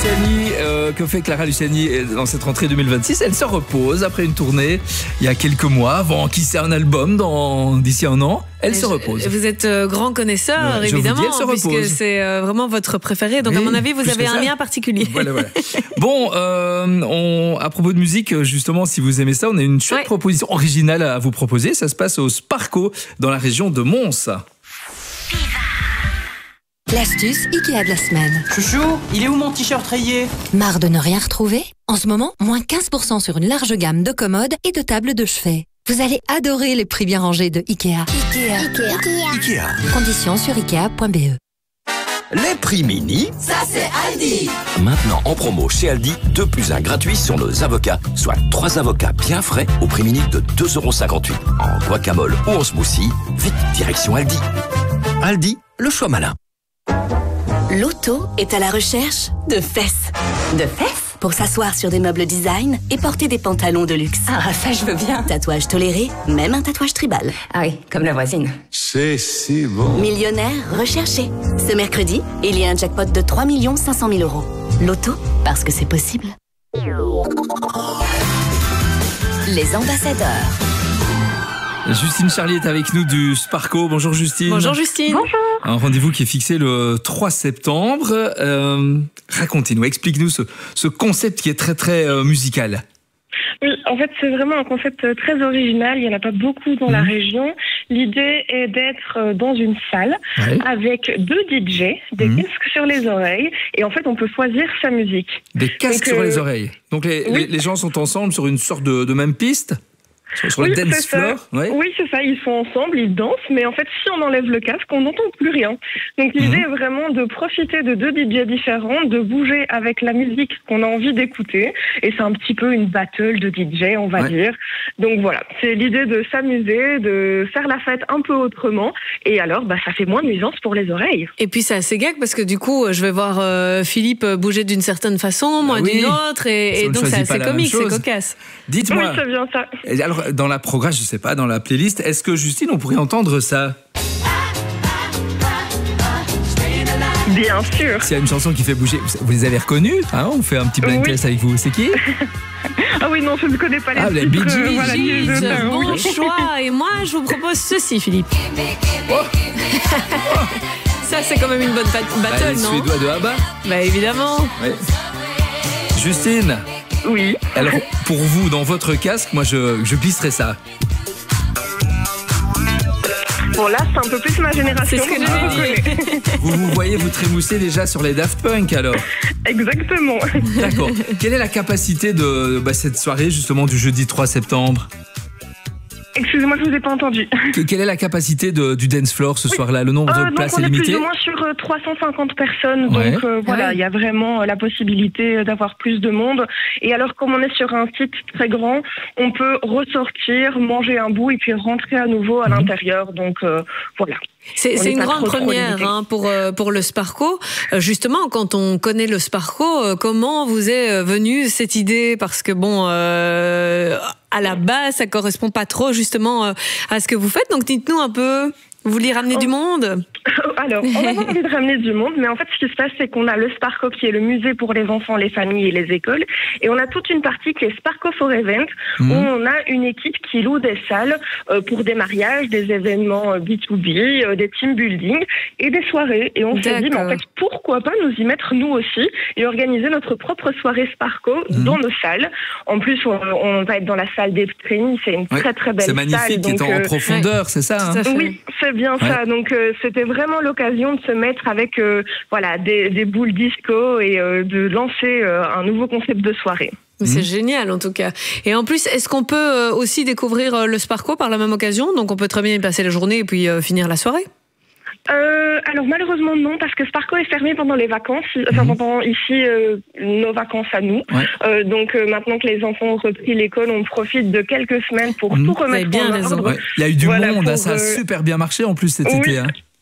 Luciani, que fait Clara Luciani dans cette rentrée 2026? Elle se repose après une tournée il y a quelques mois, avant qui sait un album d'ici un an. Elle se repose. Vous êtes grand connaisseur, évidemment, vous dis, elle se puisque c'est vraiment votre préféré. Donc, oui, à mon avis, vous avez un lien particulier. Voilà. Bon, à propos de musique, justement, si vous aimez ça, on a une chouette proposition originale à vous proposer. Ça se passe au Sparco, dans la région de Mons. L'astuce Ikea de la semaine. Chouchou, il est où mon t-shirt rayé? Marre de ne rien retrouver? En ce moment, moins 15% sur une large gamme de commodes et de tables de chevet. Vous allez adorer les prix bien rangés de Ikea. Ikea. Conditions sur ikea.be. Les prix mini, ça c'est Aldi. Maintenant en promo chez Aldi, 2 + 1 gratuit sur nos avocats, soit 3 avocats bien frais au prix mini de 2,58 € en guacamole ou en smoothie. Vite, direction Aldi. Aldi, le choix malin. L'auto est à la recherche de fesses. De fesses? Pour s'asseoir sur des meubles design et porter des pantalons de luxe. Ah, ça je veux bien. Tatouage toléré, même un tatouage tribal. Ah oui, comme la voisine. C'est si bon. Millionnaire recherché. Ce mercredi, il y a un jackpot de 3 500 000 €. L'auto, parce que c'est possible. Les ambassadeurs. Justine Charlier est avec nous du Sparco. Bonjour Justine. Bonjour Justine. Bonjour. Un rendez-vous qui est fixé le 3 septembre. Racontez-nous, explique-nous ce concept qui est très très musical. Oui, en fait, c'est vraiment un concept très original. Il n'y en a pas beaucoup dans la région. L'idée est d'être dans une salle avec 2 DJ, des casques sur les oreilles. Et en fait, on peut choisir sa musique. Des casques sur les oreilles. Donc les gens sont ensemble sur une sorte de même piste? Sur le dance floor? Oui, c'est ça. Ils sont ensemble, ils dansent, mais en fait, si on enlève le casque, on n'entend plus rien. Donc, l'idée est vraiment de profiter de 2 DJ différents, de bouger avec la musique qu'on a envie d'écouter. Et c'est un petit peu une battle de DJ, on va dire. Donc, voilà. C'est l'idée de s'amuser, de faire la fête un peu autrement. Et alors, ça fait moins de nuisance pour les oreilles. Et puis, c'est assez gag parce que du coup, je vais voir Philippe bouger d'une certaine façon, moi d'une autre. Et donc, c'est assez comique, c'est cocasse. Dites-moi. Oui, c'est bien ça. Alors, dans la programme, je sais pas, dans la playlist, est-ce que Justine, on pourrait entendre ça? Bien sûr. S'il y a une chanson qui fait bouger, vous les avez reconnus? On fait un petit blind test avec vous. C'est qui? Ah oui, non, je ne connais pas les titres. Les Bee Gees. Bon choix. Et moi, je vous propose ceci, Philippe. Ça, c'est quand même une bonne battle, les non? Suédois de ABBA. Évidemment. Oui. Justine. Oui. Alors, pour vous, dans votre casque, moi, je glisserais ça. Bon, là, c'est un peu plus ma génération. C'est ce que j'allais dire. Vous voyez, vous trémoussez déjà sur les Daft Punk, alors? Exactement. D'accord. Quelle est la capacité de cette soirée, justement, du jeudi 3 septembre? Excusez-moi, je ne vous ai pas entendu. Quelle est la capacité du dance floor ce soir-là? Le nombre de places est limité? On est plus ou moins sur 350 personnes. Donc voilà, il y a vraiment la possibilité d'avoir plus de monde. Et alors, comme on est sur un site très grand, on peut ressortir, manger un bout et puis rentrer à nouveau à l'intérieur. Donc voilà. C'est une grande première pour le Sparco. Justement, quand on connaît le Sparco, comment vous est venue cette idée? Parce que à la base, ça correspond pas trop justement à ce que vous faites. Donc dites-nous un peu, vous vouliez ramener du monde? Alors, on a envie de ramener du monde, mais en fait, ce qui se passe, c'est qu'on a le Sparco qui est le musée pour les enfants, les familles et les écoles, et on a toute une partie qui est Sparco for Event, où on a une équipe qui loue des salles pour des mariages, des événements B2B, des team building et des soirées. Et on s'est dit, mais en fait, pourquoi pas nous y mettre nous aussi et organiser notre propre soirée Sparco dans nos salles. En plus, on va être dans la salle des Trémies, c'est une très très belle salle. C'est magnifique, qui est en profondeur, c'est ça? Oui, c'est bien ça. Donc, c'était vraiment l'occasion de se mettre avec des boules disco et de lancer un nouveau concept de soirée. C'est génial en tout cas. Et en plus, est-ce qu'on peut aussi découvrir le Sparco par la même occasion? Donc on peut très bien y passer la journée et puis finir la soirée? Alors malheureusement non, parce que Sparco est fermé pendant les vacances, pendant ici nos vacances à nous. Donc maintenant que les enfants ont repris l'école, on profite de quelques semaines pour tout remettre en ordre. Il y a eu du monde, ça a super bien marché en plus cet été.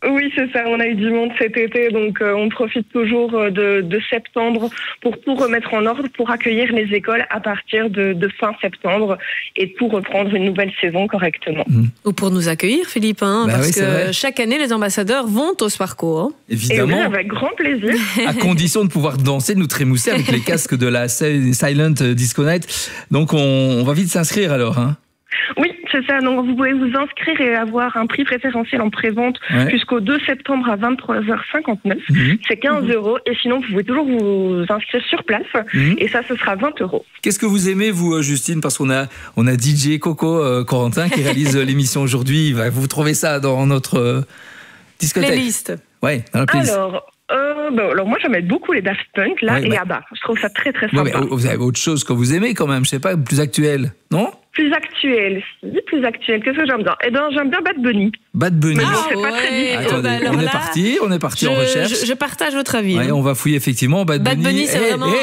Oui, c'est ça. On a eu du monde cet été, donc on profite toujours de septembre pour tout remettre en ordre, pour accueillir les écoles à partir de fin septembre et pour reprendre une nouvelle saison correctement. Ou pour nous accueillir, Philippe, hein, Bah parce oui, c'est que vrai. chaque année, les ambassadeurs vont au Sparco. Hein. Et oui, Évidemment, avec grand plaisir. à condition de pouvoir danser, nous trémousser avec les casques de la Silent Disco Night. Donc on va vite s'inscrire alors. Hein. Oui, c'est ça. Donc, vous pouvez vous inscrire et avoir un prix préférentiel en pré-vente jusqu'au 2 septembre à 23h59. C'est 15 €. Et sinon, vous pouvez toujours vous inscrire sur place. Et ça, ce sera 20 €. Qu'est-ce que vous aimez, vous, Justine? Parce qu'on a DJ Coco Corentin qui réalise l'émission aujourd'hui. Vous trouvez ça dans notre discothèque. Playlist. Ouais, dans la playlist. Alors moi, j'aime beaucoup les Daft Punk là, et bah. ABBA. Je trouve ça très, très Ouais, sympa. mais vous avez autre chose que vous aimez quand même, je sais pas, plus actuel, non? Plus actuel, si, plus actuel. Qu'est-ce que j'aime bien? Eh bien, j'aime bien Bad Bunny. Bad Bunny. Mais bon, c'est pas très difficile. Attendez, bah alors on est là, parti en recherche. Je partage votre avis. Ouais, hein. on va fouiller effectivement Bad Bad Bunny. Bunny, c'est vraiment